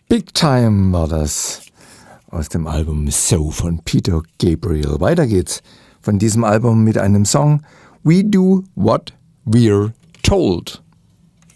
Big Time war das aus dem Album So von Peter Gabriel. Weiter geht's von diesem Album mit einem Song We Do What We're Told.